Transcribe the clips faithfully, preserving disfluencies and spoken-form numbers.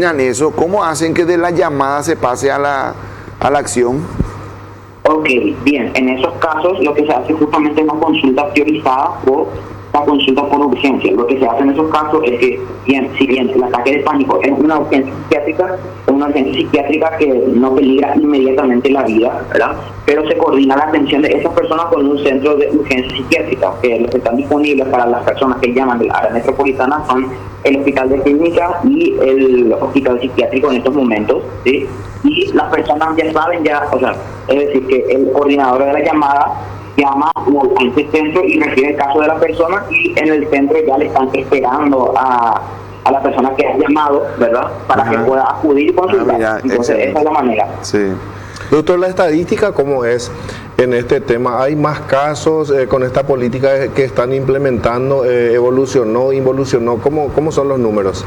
coordinan eso? ¿Cómo hacen que de la llamada se pase a la, a la acción? Ok, bien, en esos casos lo que se hace justamente es una consulta priorizada o la consulta por urgencia. Lo que se hace en esos casos es que, bien, si bien el ataque de pánico es una urgencia psiquiátrica, es una urgencia psiquiátrica que no peligra inmediatamente la vida, ¿verdad? Pero se coordina la atención de esas personas con un centro de urgencia psiquiátrica, que los que están disponibles para las personas que llaman del área metropolitana son el Hospital de Clínica y el Hospital Psiquiátrico en estos momentos, ¿sí? Y las personas ya saben, ya, o sea, es decir, que el coordinador de la llamada llama a este centro y recibe el caso de la persona, y en el centro ya le están esperando a, a la persona que ha llamado, ¿verdad? Para Ajá. que pueda acudir y consultar. Ah, mira, Entonces, excelente. Esa es la manera. Sí. Doctor, ¿la estadística cómo es en este tema? ¿Hay más casos eh, con esta política que están implementando? Eh, ¿Evolucionó, involucionó? ¿Cómo, cómo son los números?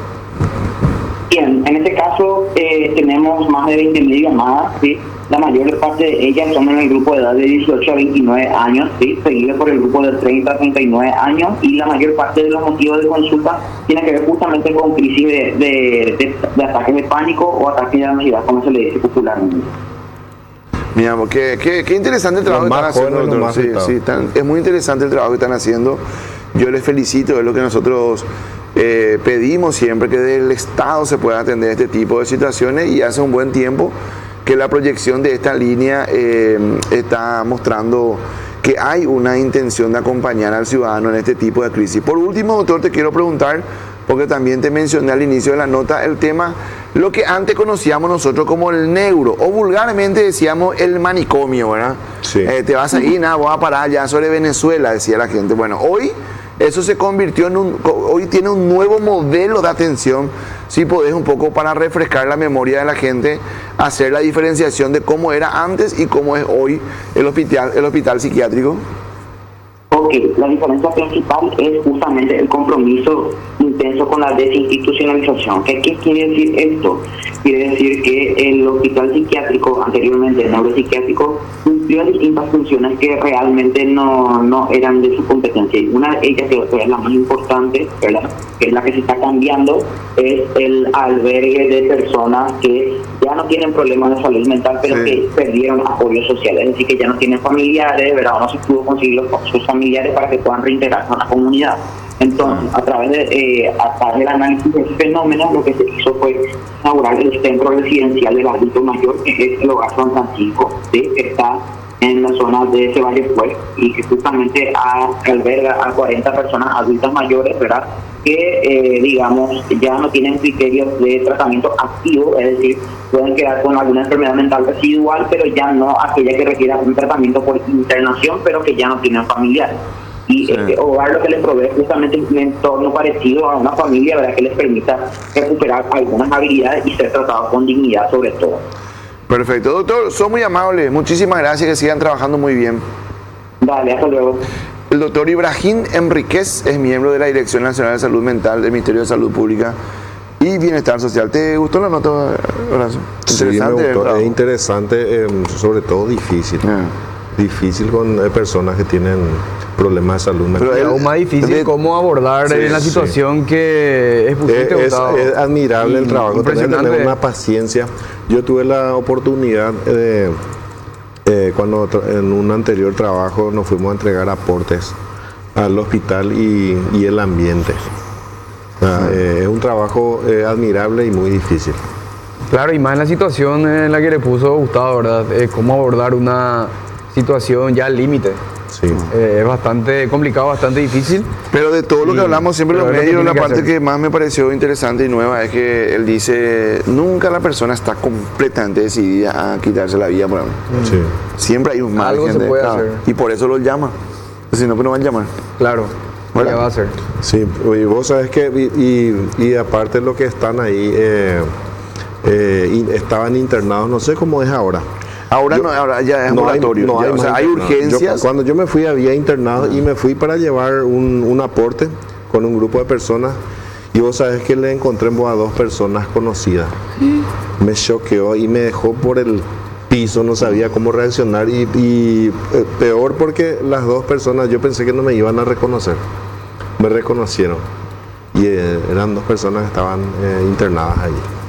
Bien, en este caso eh, tenemos más de veinte mil llamadas, ¿sí? La mayor parte de ellas son en el grupo de edad de dieciocho a veintinueve años, ¿sí? Seguido por el grupo de treinta a treinta y nueve años, y la mayor parte de los motivos de consulta tiene que ver justamente con crisis de, de, de, de ataques de pánico o ataques de ansiedad, como se le dice popularmente. Mira, qué, qué, qué interesante el trabajo que están haciendo, doctor. Sí, sí, están, es muy interesante el trabajo que están haciendo. Yo les felicito, es lo que nosotros eh, pedimos siempre, que del Estado se pueda atender este tipo de situaciones, y hace un buen tiempo que la proyección de esta línea eh, está mostrando que hay una intención de acompañar al ciudadano en este tipo de crisis. Por último, doctor, te quiero preguntar, porque también te mencioné al inicio de la nota, el tema, lo que antes conocíamos nosotros como el neuro, o vulgarmente decíamos el manicomio, ¿verdad? Sí. Eh, te vas a ir, nada, voy a parar allá sobre Venezuela, decía la gente. Bueno, hoy eso se convirtió en un, hoy tiene un nuevo modelo de atención. Si podés un poco, para refrescar la memoria de la gente, hacer la diferenciación de cómo era antes y cómo es hoy el hospital, el hospital psiquiátrico. Ok, la diferencia principal es justamente el compromiso intenso con la desinstitucionalización. ¿Qué, qué quiere decir esto? Quiere decir que el hospital psiquiátrico, anteriormente el neuropsiquiátrico, cumplió distintas funciones que realmente no, no eran de su competencia. Y una de ellas, que es la más importante, ¿verdad?, que es la que se está cambiando, es el albergue de personas que ya no tienen problemas de salud mental, pero sí, que perdieron apoyo social. Es decir, que ya no tienen familiares, ¿verdad?, o no se pudo conseguir los, sus familiares para que puedan reintegrarse a la comunidad. Entonces, a través, de, eh, a través del análisis de ese fenómeno, lo que se hizo fue inaugurar el centro residencial del adulto mayor, que es el Hogar San Francisco, ¿sí?, que está en la zona de ese Valle Pues, y que justamente a, alberga a cuarenta personas adultas mayores, ¿verdad?, que, eh, digamos, ya no tienen criterios de tratamiento activo, es decir, pueden quedar con alguna enfermedad mental residual, pero ya no aquella que requiera un tratamiento por internación, pero que ya no tienen familiares. Y sí, este hogar lo que les provee justamente un entorno parecido a una familia, ¿verdad?, que les permita recuperar algunas habilidades y ser tratados con dignidad sobre todo. Perfecto, doctor, son muy amables, muchísimas gracias, que sigan trabajando muy bien. Dale, hasta luego. El doctor Ibrahim Enríquez es miembro de la Dirección Nacional de Salud Mental del Ministerio de Salud Pública y Bienestar Social. ¿Te gustó la nota, Horacio? Sí, interesante, me gustó, es interesante, eh, sobre todo difícil. Ah. Difícil con eh, personas que tienen problemas de salud mental. Pero es aún más difícil de, cómo abordar sí, la situación sí, que es es, es, es admirable el trabajo, tener, tener una paciencia. Yo tuve la oportunidad de, eh, cuando en un anterior trabajo nos fuimos a entregar aportes al hospital y, y el ambiente. O sea, sí, eh, es un trabajo eh, admirable y muy difícil. Claro, y más en la situación en la que le puso Gustavo, ¿verdad? Eh, cómo abordar una situación ya al límite. Sí. Eh, es bastante complicado, bastante difícil. Pero de todo lo que hablamos siempre los medios, la parte que más me pareció interesante y nueva es que él dice, nunca la persona está completamente decidida a quitarse la vida por algo. Sí. Siempre hay un margen. Algo se de, puede claro, hacer. Y por eso lo llama. Si no, pues no van a llamar. Claro. Bueno, ya va a ser. Sí, y vos sabes que, y, y, y aparte lo que están ahí, eh, eh, estaban internados, no sé cómo es ahora. Ahora, yo, no, ahora ya es no ambulatorio, no hay, ya, o sea, hay urgencias. Yo, cuando yo me fui había internado uh-huh. y me fui para llevar un, un aporte con un grupo de personas, y vos sabés que le encontré a dos personas conocidas. Uh-huh. Me choqueó y me dejó por el piso, no sabía cómo reaccionar, y, y eh, peor porque las dos personas yo pensé que no me iban a reconocer, me reconocieron, y eh, eran dos personas que estaban eh, internadas allí.